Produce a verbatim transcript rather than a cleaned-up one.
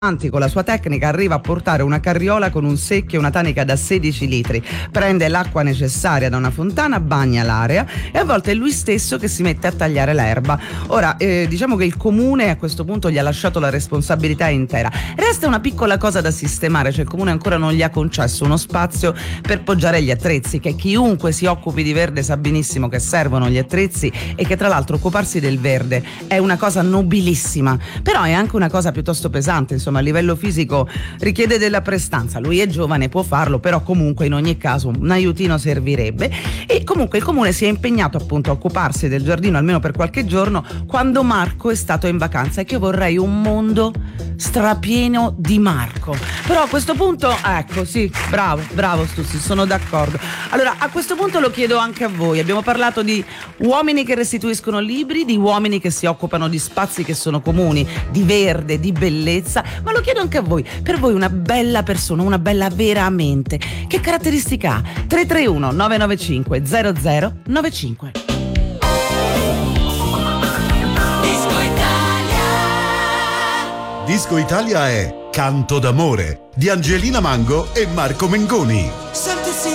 Con la sua tecnica arriva a portare una carriola con un secchio e una tanica da sedici litri, prende l'acqua necessaria da una fontana, bagna l'area e a volte è lui stesso che si mette a tagliare l'erba. Ora eh, diciamo che il comune a questo punto gli ha lasciato la responsabilità intera. Resta una piccola cosa da sistemare, cioè il comune ancora non gli ha concesso uno spazio per poggiare gli attrezzi, che chiunque si occupi di verde sa benissimo che servono gli attrezzi e che tra l'altro occuparsi del verde è una cosa nobilissima, però è anche una cosa piuttosto pesante, insomma. A livello fisico richiede della prestanza. Lui è giovane, può farlo, però comunque in ogni caso un aiutino servirebbe. E comunque il comune si è impegnato appunto a occuparsi del giardino almeno per qualche giorno quando Marco è stato in vacanza, e che io vorrei un mondo strapieno di Marco. Però a questo punto, ecco, sì, bravo, bravo Stuzzi, sono d'accordo. Allora, a questo punto lo chiedo anche a voi. Abbiamo parlato di uomini che restituiscono libri, di uomini che si occupano di spazi che sono comuni, di verde, di bellezza, ma lo chiedo anche a voi. Per voi una bella persona, una bella veramente, che caratteristica ha? tre tre uno nove nove cinque zero zero nove cinque. Disco Italia. Disco Italia è Canto d'amore di Angelina Mango e Marco Mengoni.